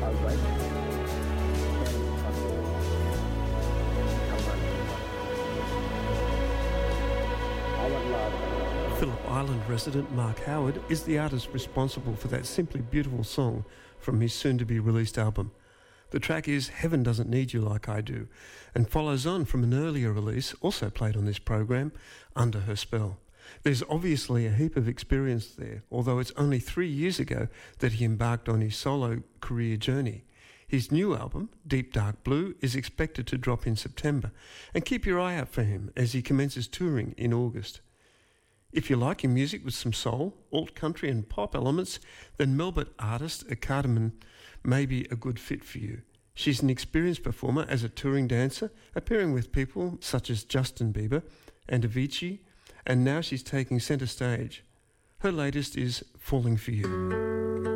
Phillip Island resident Mark Howard is the artist responsible for that simply beautiful song from his soon-to-be released album. The track is Heaven Doesn't Need You Like I Do, and follows on from an earlier release, also played on this program, Under Her Spell. There's obviously a heap of experience there, although it's only 3 years ago that he embarked on his solo career journey. His new album, Deep Dark Blue, is expected to drop in September, and keep your eye out for him as he commences touring in August. If you're liking music with some soul, alt country and pop elements, then Melbourne artist Cardamom may be a good fit for you. She's an experienced performer as a touring dancer, appearing with people such as Justin Bieber and Avicii, and now she's taking centre stage. Her latest is Falling For You.